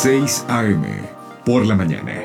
6 a.m. por la mañana.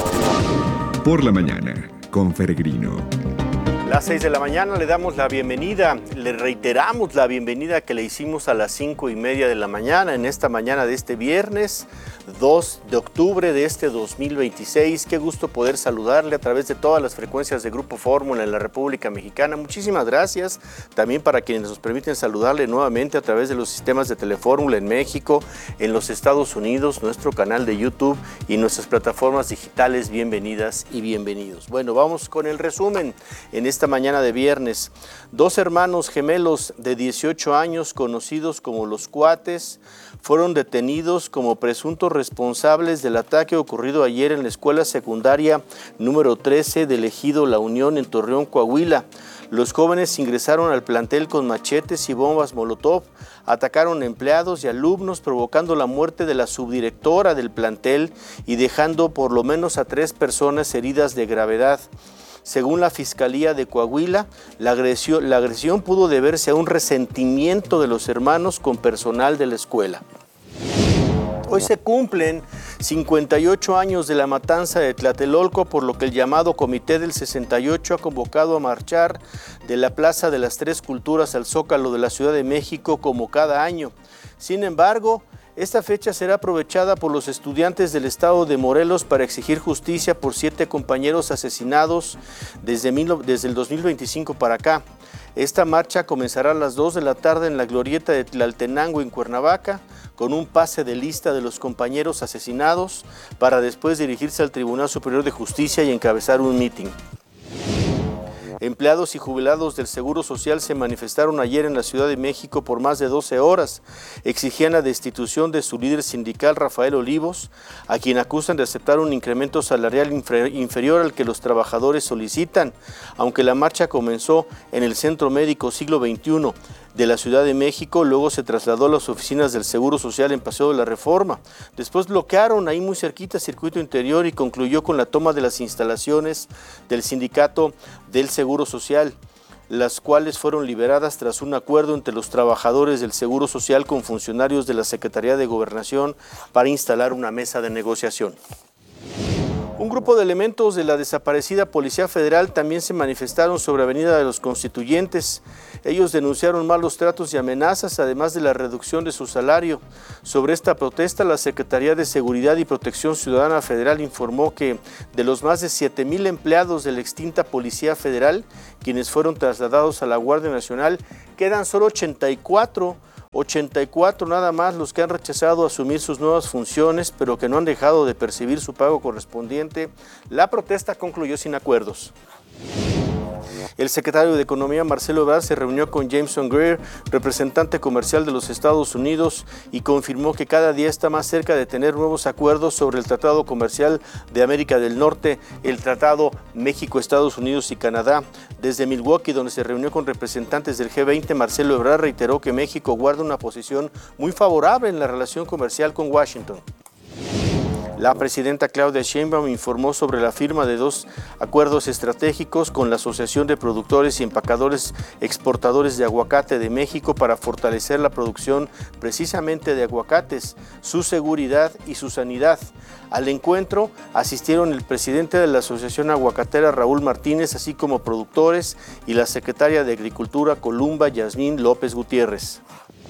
Por la mañana, con Peregrino. Las 6 de la mañana le damos la bienvenida, le reiteramos la bienvenida que le hicimos a las 5:30 de la mañana, en esta mañana de este viernes 2 de octubre de este 2026. Qué gusto poder saludarle a través de todas las frecuencias de Grupo Fórmula en la República Mexicana. Muchísimas gracias también para quienes nos permiten saludarle nuevamente a través de los sistemas de Telefórmula en México, en los Estados Unidos, nuestro canal de YouTube y nuestras plataformas digitales. Bienvenidas y bienvenidos. Bueno, vamos con el resumen en esta mañana de viernes. 2 hermanos gemelos de 18 años, conocidos como los Cuates, fueron detenidos como presuntos responsables del ataque ocurrido ayer en la escuela secundaria número 13 del ejido La Unión en Torreón, Coahuila. Los jóvenes ingresaron al plantel con machetes y bombas molotov, atacaron empleados y alumnos, provocando la muerte de la subdirectora del plantel y dejando por lo menos a 3 personas heridas de gravedad. Según la Fiscalía de Coahuila, la agresión pudo deberse a un resentimiento de los hermanos con personal de la escuela. Hoy se cumplen 58 años de la matanza de Tlatelolco, por lo que el llamado Comité del 68 ha convocado a marchar de la Plaza de las Tres Culturas al Zócalo de la Ciudad de México como cada año. Sin embargo, esta fecha será aprovechada por los estudiantes del estado de Morelos para exigir justicia por 7 compañeros asesinados desde el 2025 para acá. Esta marcha comenzará a las 2 de la tarde en la glorieta de Tlaltenango en Cuernavaca, con un pase de lista de los compañeros asesinados, para después dirigirse al Tribunal Superior de Justicia y encabezar un mitin. Empleados y jubilados del Seguro Social se manifestaron ayer en la Ciudad de México por más de 12 horas. Exigían la destitución de su líder sindical, Rafael Olivos, a quien acusan de aceptar un incremento salarial inferior al que los trabajadores solicitan. Aunque la marcha comenzó en el Centro Médico Siglo XXI de la Ciudad de México, luego se trasladó a las oficinas del Seguro Social en Paseo de la Reforma. Después bloquearon ahí muy cerquita Circuito Interior y concluyó con la toma de las instalaciones del Sindicato del Seguro Social, las cuales fueron liberadas tras un acuerdo entre los trabajadores del Seguro Social con funcionarios de la Secretaría de Gobernación para instalar una mesa de negociación. Un grupo de elementos de la desaparecida Policía Federal también se manifestaron sobre Avenida de los Constituyentes. Ellos denunciaron malos tratos y amenazas, además de la reducción de su salario. Sobre esta protesta, la Secretaría de Seguridad y Protección Ciudadana Federal informó que de los más de 7,000 empleados de la extinta Policía Federal, quienes fueron trasladados a la Guardia Nacional, quedan solo 84 nada más los que han rechazado asumir sus nuevas funciones, pero que no han dejado de percibir su pago correspondiente. La protesta concluyó sin acuerdos. El secretario de Economía, Marcelo Ebrard, se reunió con Jameson Greer, representante comercial de los Estados Unidos, y confirmó que cada día está más cerca de tener nuevos acuerdos sobre el Tratado Comercial de América del Norte, el Tratado México, Estados Unidos y Canadá. Desde Milwaukee, donde se reunió con representantes del G20, Marcelo Ebrard reiteró que México guarda una posición muy favorable en la relación comercial con Washington. La presidenta Claudia Sheinbaum informó sobre la firma de 2 acuerdos estratégicos con la Asociación de Productores y Empacadores Exportadores de Aguacate de México para fortalecer la producción precisamente de aguacates, su seguridad y su sanidad. Al encuentro asistieron el presidente de la Asociación Aguacatera, Raúl Martínez, así como productores, y la secretaria de Agricultura, Columba Yasmín López Gutiérrez.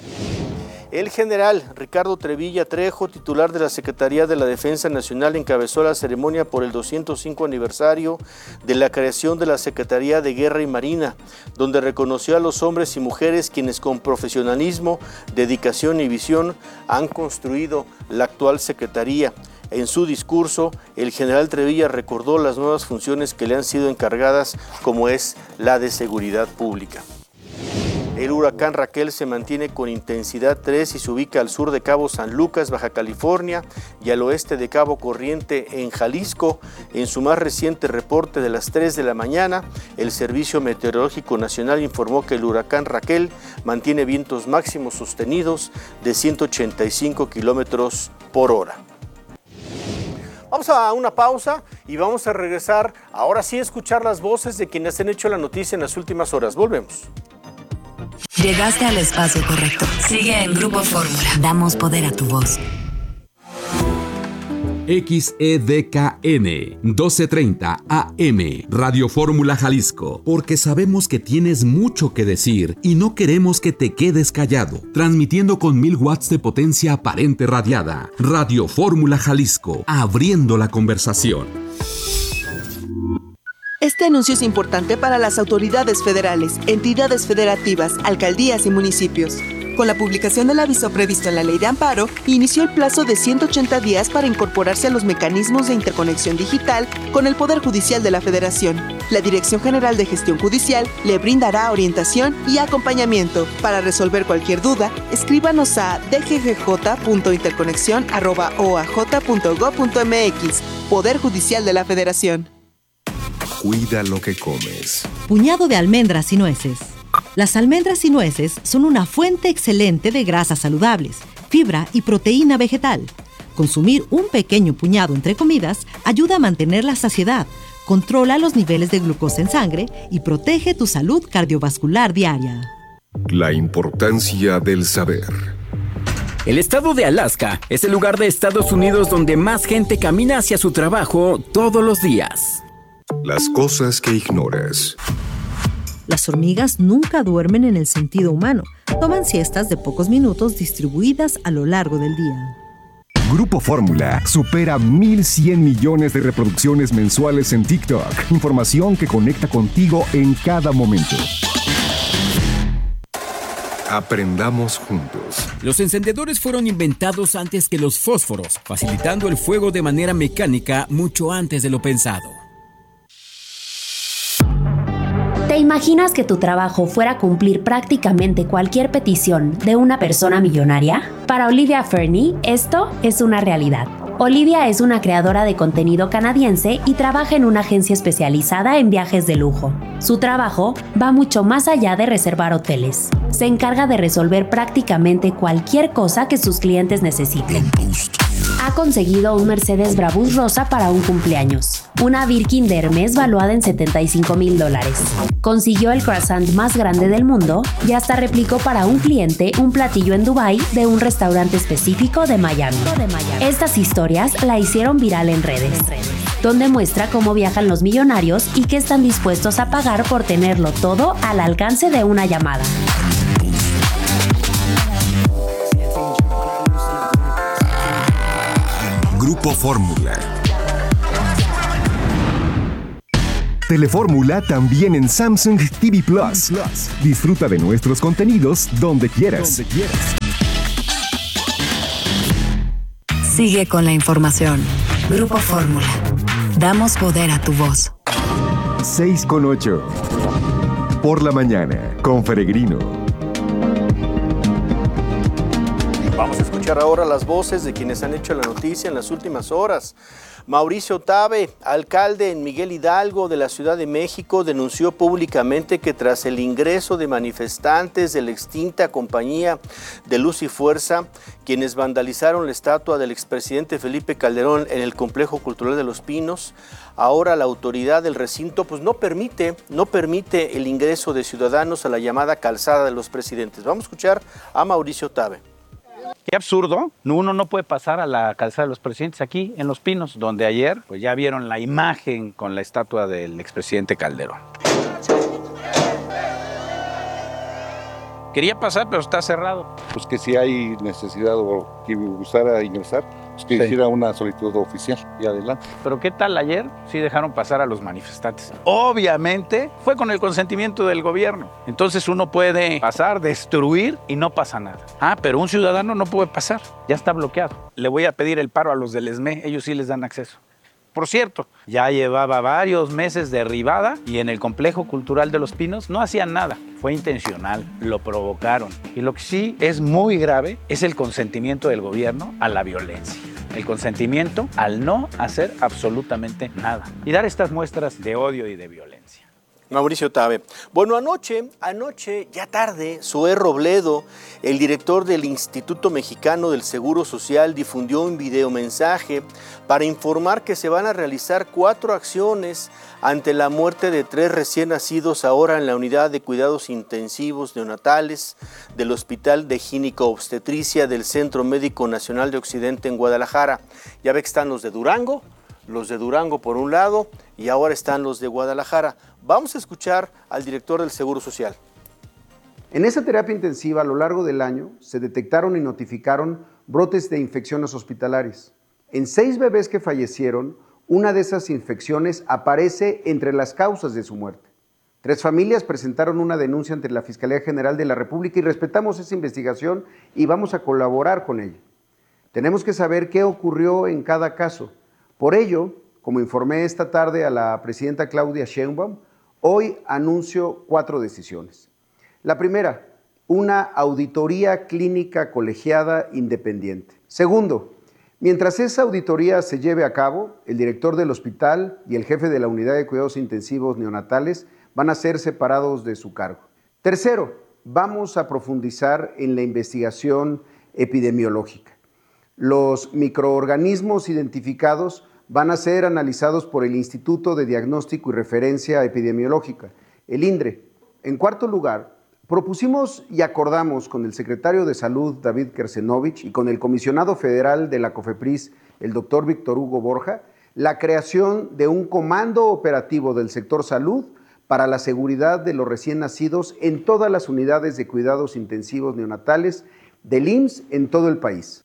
El general Ricardo Trevilla Trejo, titular de la Secretaría de la Defensa Nacional, encabezó la ceremonia por el 205 aniversario de la creación de la Secretaría de Guerra y Marina, donde reconoció a los hombres y mujeres quienes con profesionalismo, dedicación y visión han construido la actual Secretaría. En su discurso, el general Trevilla recordó las nuevas funciones que le han sido encargadas, como es la de seguridad pública. El huracán Raquel se mantiene con intensidad 3 y se ubica al sur de Cabo San Lucas, Baja California, y al oeste de Cabo Corriente, en Jalisco. En su más reciente reporte de las 3 de la mañana, el Servicio Meteorológico Nacional informó que el huracán Raquel mantiene vientos máximos sostenidos de 185 kilómetros por hora. Vamos a una pausa y vamos a regresar, ahora sí, a escuchar las voces de quienes han hecho la noticia en las últimas horas. Volvemos. Llegaste al espacio correcto. Sigue en Grupo Fórmula. Damos poder a tu voz. XEDKN 1230 AM, Radio Fórmula Jalisco, porque sabemos que tienes mucho que decir y no queremos que te quedes callado. Transmitiendo con 1000 watts de potencia aparente radiada. Radio Fórmula Jalisco, abriendo la conversación. Este anuncio es importante para las autoridades federales, entidades federativas, alcaldías y municipios. Con la publicación del aviso previsto en la Ley de Amparo, inició el plazo de 180 días para incorporarse a los mecanismos de interconexión digital con el Poder Judicial de la Federación. La Dirección General de Gestión Judicial le brindará orientación y acompañamiento. Para resolver cualquier duda, escríbanos a dggj.interconexión@oaj.gov.mx. Poder Judicial de la Federación. Cuida lo que comes. Puñado de almendras y nueces. Las almendras y nueces son una fuente excelente de grasas saludables, fibra y proteína vegetal. Consumir un pequeño puñado entre comidas ayuda a mantener la saciedad, controla los niveles de glucosa en sangre y protege tu salud cardiovascular diaria. La importancia del saber. El estado de Alaska es el lugar de Estados Unidos donde más gente camina hacia su trabajo todos los días. Las cosas que ignoras. Las hormigas nunca duermen en el sentido humano. Toman siestas de pocos minutos distribuidas a lo largo del día. Grupo Fórmula supera 1,100 millones de reproducciones mensuales en TikTok. Información que conecta contigo en cada momento. Aprendamos juntos. Los encendedores fueron inventados antes que los fósforos, facilitando el fuego de manera mecánica mucho antes de lo pensado. ¿Te imaginas que tu trabajo fuera cumplir prácticamente cualquier petición de una persona millonaria? Para Olivia Fernie, esto es una realidad. Olivia es una creadora de contenido canadiense y trabaja en una agencia especializada en viajes de lujo. Su trabajo va mucho más allá de reservar hoteles. Se encarga de resolver prácticamente cualquier cosa que sus clientes necesiten. Ha conseguido un Mercedes Brabus rosa para un cumpleaños, una Birkin de Hermes valuada en $75,000. Consiguió el croissant más grande del mundo y hasta replicó para un cliente un platillo en Dubái de un restaurante específico de Miami. Estas historias la hicieron viral en redes, donde muestra cómo viajan los millonarios y qué están dispuestos a pagar por tenerlo todo al alcance de una llamada. Grupo Fórmula. Telefórmula también en Samsung TV Plus. Disfruta de nuestros contenidos donde quieras. Sigue con la información. Grupo Fórmula. Damos poder a tu voz. 6:08. Por la mañana, con Peregrino. Vamos a escuchar ahora las voces de quienes han hecho la noticia en las últimas horas. Mauricio Tabe, alcalde en Miguel Hidalgo de la Ciudad de México, denunció públicamente que tras el ingreso de manifestantes de la extinta Compañía de Luz y Fuerza, quienes vandalizaron la estatua del expresidente Felipe Calderón en el Complejo Cultural de Los Pinos, ahora la autoridad del recinto no permite el ingreso de ciudadanos a la llamada Calzada de los Presidentes. Vamos a escuchar a Mauricio Tabe. Qué absurdo, uno no puede pasar a la Calzada de los Presidentes aquí en Los Pinos, donde ayer pues ya vieron la imagen con la estatua del expresidente Calderón. Quería pasar, pero está cerrado. Pues que si hay necesidad o que gustara ingresar, pues que hiciera una solicitud oficial y adelante. Pero ¿qué tal ayer? Sí dejaron pasar a los manifestantes. Obviamente fue con el consentimiento del gobierno. Entonces uno puede pasar, destruir y no pasa nada. Pero un ciudadano no puede pasar, ya está bloqueado. Le voy a pedir el paro a los del ESME, ellos sí les dan acceso. Por cierto, ya llevaba varios meses derribada y en el Complejo Cultural de Los Pinos no hacían nada. Fue intencional, lo provocaron. Y lo que sí es muy grave es el consentimiento del gobierno a la violencia. El consentimiento al no hacer absolutamente nada y dar estas muestras de odio y de violencia. Mauricio Tabe. Bueno, anoche, ya tarde, Zoé Robledo, el director del Instituto Mexicano del Seguro Social, difundió un videomensaje para informar que se van a realizar 4 acciones ante la muerte de 3 recién nacidos ahora en la unidad de cuidados intensivos neonatales del Hospital de Gineco-Obstetricia del Centro Médico Nacional de Occidente en Guadalajara. Ya ve que están los de Durango por un lado y ahora están los de Guadalajara. Vamos a escuchar al director del Seguro Social. En esa terapia intensiva a lo largo del año se detectaron y notificaron brotes de infecciones hospitalarias. En 6 bebés que fallecieron, una de esas infecciones aparece entre las causas de su muerte. 3 familias presentaron una denuncia ante la Fiscalía General de la República y respetamos esa investigación y vamos a colaborar con ella. Tenemos que saber qué ocurrió en cada caso. Por ello, como informé esta tarde a la presidenta Claudia Sheinbaum, hoy anuncio 4 decisiones. La primera, una auditoría clínica colegiada independiente. Segundo, mientras esa auditoría se lleve a cabo, el director del hospital y el jefe de la unidad de cuidados intensivos neonatales van a ser separados de su cargo. Tercero, vamos a profundizar en la investigación epidemiológica. Los microorganismos identificados van a ser analizados por el Instituto de Diagnóstico y Referencia Epidemiológica, el INDRE. En cuarto lugar, propusimos y acordamos con el secretario de Salud, David Kersenovich, y con el comisionado federal de la COFEPRIS, el doctor Víctor Hugo Borja, la creación de un comando operativo del sector salud para la seguridad de los recién nacidos en todas las unidades de cuidados intensivos neonatales del IMSS en todo el país.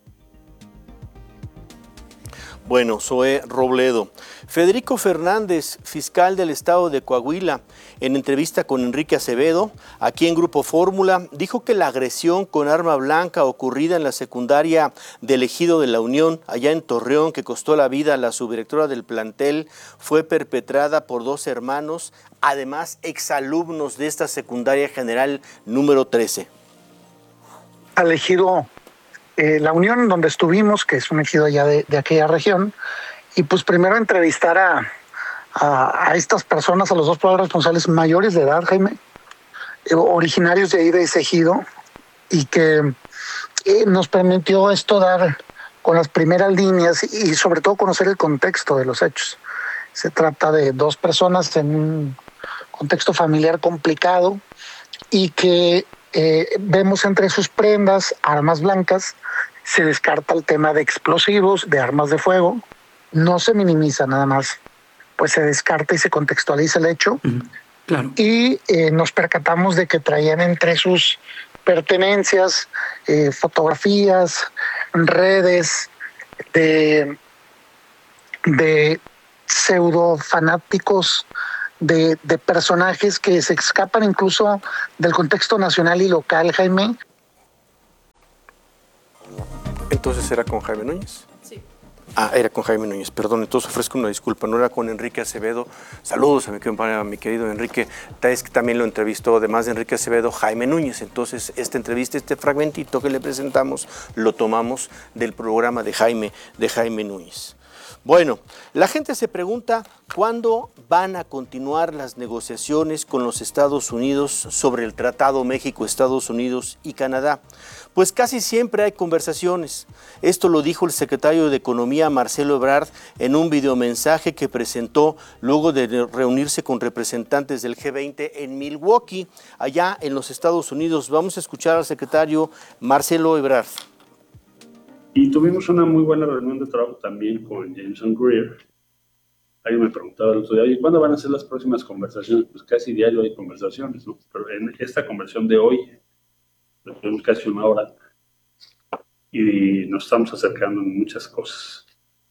Bueno, Zoé Robledo. Federico Fernández, fiscal del estado de Coahuila, en entrevista con Enrique Acevedo, aquí en Grupo Fórmula, dijo que la agresión con arma blanca ocurrida en la secundaria del Ejido de la Unión, allá en Torreón, que costó la vida a la subdirectora del plantel, fue perpetrada por 2 hermanos, además exalumnos de esta secundaria general número 13. Al Ejido La Unión, donde estuvimos, que es un ejido allá de aquella región, y pues primero entrevistar a estas personas, a los 2 pobladores responsables mayores de edad, Jaime, originarios de ahí de ese ejido, y que nos permitió esto dar con las primeras líneas y sobre todo conocer el contexto de los hechos. Se trata de 2 personas en un contexto familiar complicado y que vemos entre sus prendas armas blancas. Se descarta el tema de explosivos, de armas de fuego. No se minimiza nada más, pues se descarta y se contextualiza el hecho. Claro. Y nos percatamos de que traían entre sus pertenencias fotografías, redes de pseudo fanáticos, de personajes que se escapan incluso del contexto nacional y local, Jaime. ¿Entonces era con Jaime Núñez? Sí. Era con Jaime Núñez, perdón, entonces ofrezco una disculpa, no era con Enrique Acevedo. Saludos a mi querido Enrique, es que también lo entrevistó, además de Enrique Acevedo, Jaime Núñez. Entonces esta entrevista, este fragmentito que le presentamos, lo tomamos del programa de Jaime Núñez. Bueno, la gente se pregunta cuándo van a continuar las negociaciones con los Estados Unidos sobre el Tratado México-Estados Unidos y Canadá. Pues casi siempre hay conversaciones. Esto lo dijo el secretario de Economía, Marcelo Ebrard, en un videomensaje que presentó luego de reunirse con representantes del G20 en Milwaukee, allá en los Estados Unidos. Vamos a escuchar al secretario Marcelo Ebrard. Y tuvimos una muy buena reunión de trabajo también con Jameson Greer. Alguien me preguntaba el otro día, oye, ¿cuándo van a ser las próximas conversaciones? Pues casi diario hay conversaciones, ¿no? Pero en esta conversación de hoy, tuvimos casi 1 hora y nos estamos acercando en muchas cosas.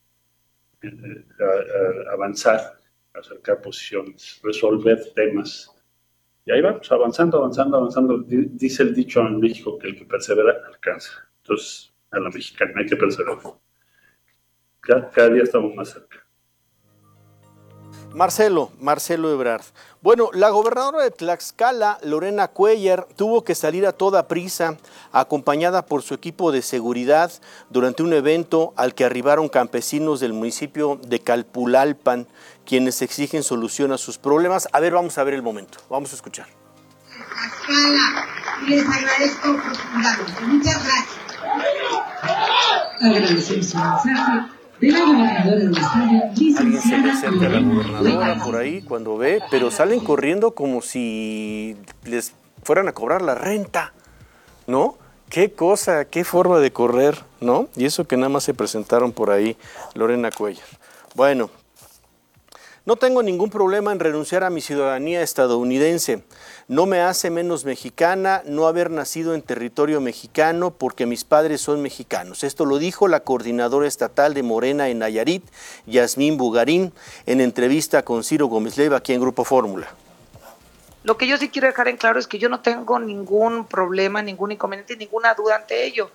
A avanzar, acercar posiciones, resolver temas. Y ahí vamos, avanzando. Dice el dicho en México que el que persevera alcanza. Entonces, a la mexicana hay que perseverar. Cada día estamos más cerca. Marcelo Ebrard. Bueno, la gobernadora de Tlaxcala, Lorena Cuellar, tuvo que salir a toda prisa, acompañada por su equipo de seguridad, durante un evento al que arribaron campesinos del municipio de Calpulalpan, quienes exigen solución a sus problemas. A ver, vamos a ver el momento, vamos a escuchar. Tlaxcala, y les agradezco profundamente. Muchas gracias. Agradecemos su mensaje de la gobernadora del estado, Alguien se le acerca a la gobernadora por ahí cuando ve, pero salen corriendo como si les fueran a cobrar la renta, ¿no? Qué cosa, qué forma de correr, ¿no? Y eso que nada más se presentaron por ahí, Lorena Cuellar. Bueno, no tengo ningún problema en renunciar a mi ciudadanía estadounidense. No me hace menos mexicana no haber nacido en territorio mexicano porque mis padres son mexicanos. Esto lo dijo la coordinadora estatal de Morena en Nayarit, Yasmín Bugarín, en entrevista con Ciro Gómez Leiva aquí en Grupo Fórmula. Lo que yo sí quiero dejar en claro es que yo no tengo ningún problema, ningún inconveniente, ninguna duda ante ello.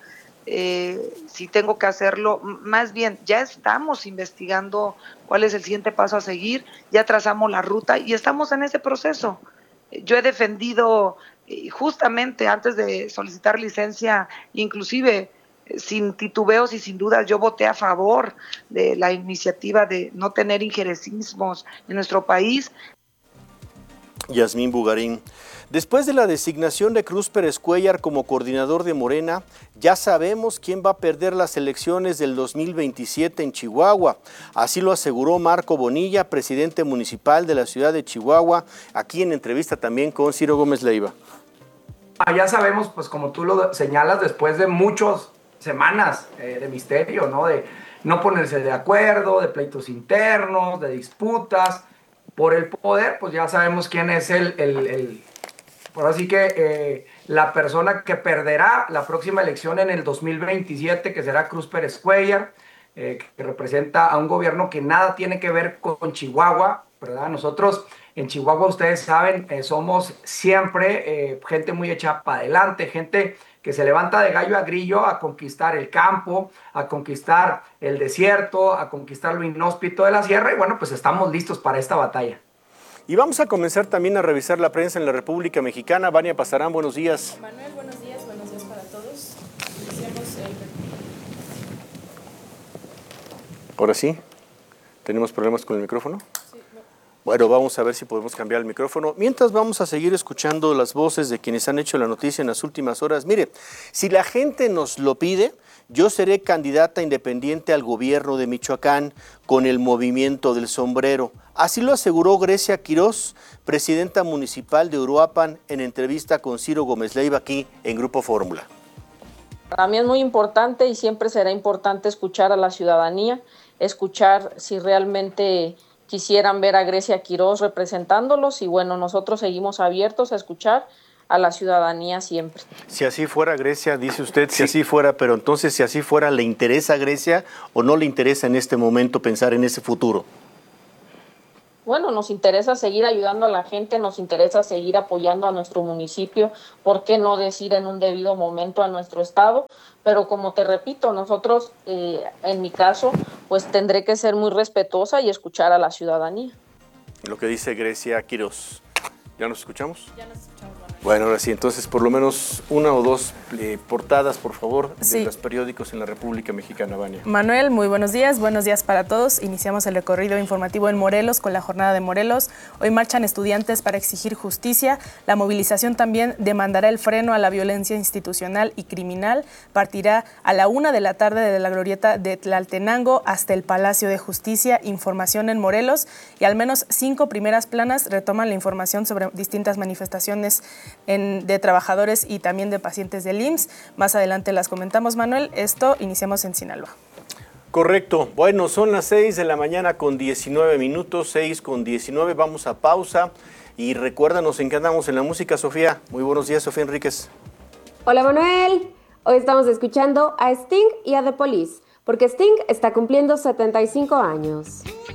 Si tengo que hacerlo, más bien ya estamos investigando cuál es el siguiente paso a seguir, ya trazamos la ruta y estamos en ese proceso. Yo he defendido justamente antes de solicitar licencia, inclusive sin titubeos y sin dudas, yo voté a favor de la iniciativa de no tener injerencismos en nuestro país. Yasmín Bugarín. Después de la designación de Cruz Pérez Cuellar como coordinador de Morena, ya sabemos quién va a perder las elecciones del 2027 en Chihuahua. Así lo aseguró Marco Bonilla, presidente municipal de la ciudad de Chihuahua, aquí en entrevista también con Ciro Gómez Leiva. Ya sabemos, pues como tú lo señalas, después de muchas semanas de misterio, ¿no? De no ponerse de acuerdo, de pleitos internos, de disputas por el poder, pues ya sabemos quién es por así que la persona que perderá la próxima elección en el 2027, que será Cruz Pérez Cuellar, que representa a un gobierno que nada tiene que ver con Chihuahua, ¿verdad? Nosotros en Chihuahua, ustedes saben, somos siempre gente muy hecha para adelante, gente que se levanta de gallo a grillo a conquistar el campo, a conquistar el desierto, a conquistar lo inhóspito de la sierra, y bueno, pues estamos listos para esta batalla. Y vamos a comenzar también a revisar la prensa en la República Mexicana. Vania Pasarán, buenos días. Manuel, buenos días para todos. Iniciamos Ahora sí, ¿tenemos problemas con el micrófono? Sí. Bueno, vamos a ver si podemos cambiar el micrófono. Mientras vamos a seguir escuchando las voces de quienes han hecho la noticia en las últimas horas. Mire, si la gente nos lo pide, yo seré candidata independiente al gobierno de Michoacán con el movimiento del sombrero. Así lo aseguró Grecia Quirós, presidenta municipal de Uruapan, en entrevista con Ciro Gómez Leiva aquí en Grupo Fórmula. Para mí es muy importante y siempre será importante escuchar a la ciudadanía, escuchar si realmente quisieran ver a Grecia Quirós representándolos y bueno, nosotros seguimos abiertos a escuchar a la ciudadanía siempre. Si así fuera, Grecia, dice usted, si así fuera, pero entonces si así fuera, ¿le interesa a Grecia o no le interesa en este momento pensar en ese futuro? Bueno, nos interesa seguir ayudando a la gente, nos interesa seguir apoyando a nuestro municipio, ¿por qué no decir en un debido momento a nuestro estado? Pero como te repito, nosotros, en mi caso, pues tendré que ser muy respetuosa y escuchar a la ciudadanía. Lo que dice Grecia Quirós. ¿Ya nos escuchamos? Ya nos escuchamos. Bueno, ahora sí, entonces por lo menos una o dos portadas, por favor, de los periódicos en la República Mexicana, Vania. Manuel, muy buenos días para todos. Iniciamos el recorrido informativo en Morelos con la jornada de Morelos. Hoy marchan estudiantes para exigir justicia. La movilización también demandará el freno a la violencia institucional y criminal. Partirá a la 1 de la tarde de la glorieta de Tlaltenango hasta el Palacio de Justicia. Información en Morelos y al menos 5 primeras planas retoman la información sobre distintas manifestaciones de trabajadores y también de pacientes del IMSS. Más adelante las comentamos, Manuel. Iniciamos en Sinaloa. Correcto. Bueno, son las 6 de la mañana con 19 minutos, 6 con 19. Vamos a pausa y recuerda, nos encantamos en la música, Sofía. Muy buenos días, Sofía Enríquez. Hola, Manuel. Hoy estamos escuchando a Sting y a The Police, porque Sting está cumpliendo 75 años.